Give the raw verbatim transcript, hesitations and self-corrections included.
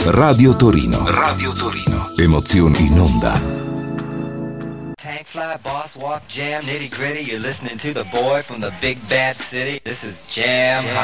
Radio Torino. Radio Torino. Emozioni in onda. Tank fly, boss walk, jam, nitty gritty. You're listening to the boy from the big bad city. This is Jam Hot.